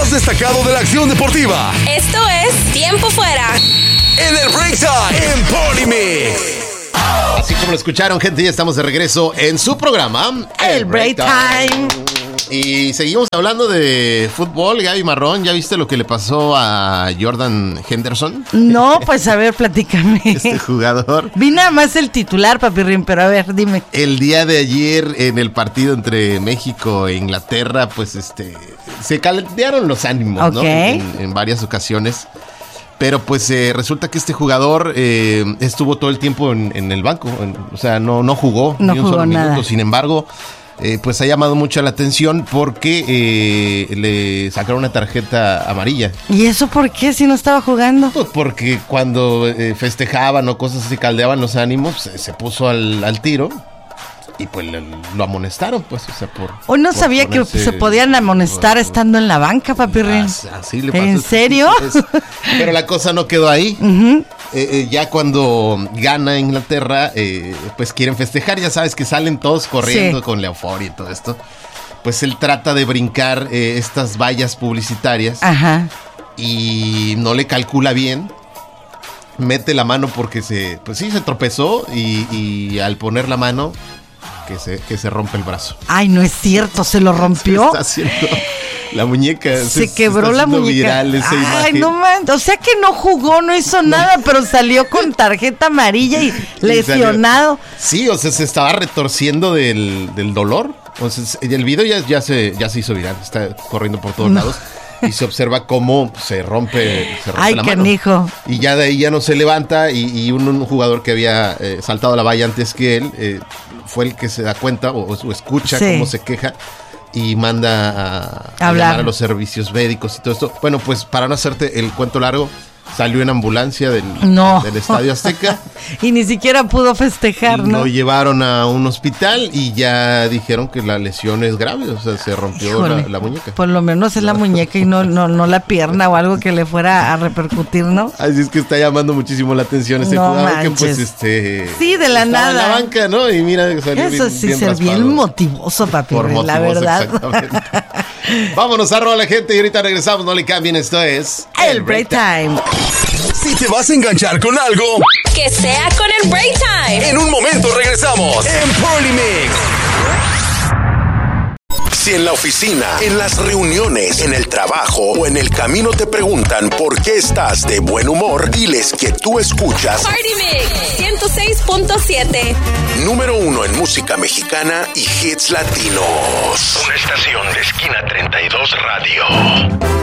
más destacado de la acción deportiva. Esto es Tiempo Fuera. En el Break Time, en Polymix. Así como lo escucharon, gente, ya estamos de regreso en su programa, El Break Time. Y seguimos hablando de fútbol. Gaby Marrón, ¿ya viste lo que le pasó a Jordan Henderson? No, pues a ver, platícame. Este jugador. Vi nada más el titular, Papirrín, pero a ver, dime. El día de ayer, en el partido entre México e Inglaterra, pues se caldearon los ánimos, ¿no? En varias ocasiones. Pero pues resulta que este jugador estuvo todo el tiempo en el banco. O sea, no jugó no ni un jugó solo nada. minuto. Sin embargo, pues ha llamado mucho la atención porque le sacaron una tarjeta amarilla. ¿Y eso por qué si no estaba jugando? Pues porque cuando festejaban o cosas así, caldeaban los ánimos, se puso al tiro. Y pues lo amonestaron, pues, o sea, Hoy no sabía que se podían amonestar estando en la banca, Papirrín. Así le pasa. ¿En serio? Pero la cosa no quedó ahí. Uh-huh. Ya cuando gana Inglaterra, pues quieren festejar, ya sabes que salen todos corriendo con la euforia y todo esto. Pues él trata de brincar estas vallas publicitarias. Ajá. Y no le calcula bien. Mete la mano porque se tropezó y al poner la mano que se rompe el brazo. Ay, no es cierto, se lo rompió. Se está haciendo la muñeca. Se quebró la muñeca. Viral esa imagen. No man, o sea que no jugó, no hizo nada, pero salió con tarjeta amarilla y lesionado. Sí, o sea, se estaba retorciendo del dolor. O sea, el video ya se hizo viral, está corriendo por todos lados. Y se observa cómo se rompe Ay, la mano. canijo. Y ya de ahí ya no se levanta. Y un jugador que había saltado la valla antes que él fue el que se da cuenta o escucha cómo se queja y manda a llamar a los servicios médicos y todo esto. Bueno, pues para no hacerte el cuento largo, salió en ambulancia del Estadio Azteca. Y ni siquiera pudo festejar, ¿no? Lo llevaron a un hospital y ya dijeron que la lesión es grave, o sea, se rompió la muñeca. Por lo menos es la muñeca y no la pierna o algo que le fuera a repercutir, ¿no? Así es que está llamando muchísimo la atención este jugador manches. que pues sí, de la nada. En la banca, ¿no? Y mira, salió eso bien, sí, bien ser raspado. bien motivoso, papi, la verdad. Exactamente. Vámonos a robar a la gente y ahorita regresamos, no le cambien, esto es El Break Time. Si te vas a enganchar con algo, Que sea con el Break Time. en un momento regresamos en Polymix. Si en la oficina, en las reuniones, en el trabajo o en el camino te preguntan por qué estás de buen humor, diles que tú escuchas Party Mix 106.7. número 1 en música mexicana y hits latinos. Una estación de Esquina 32 Radio.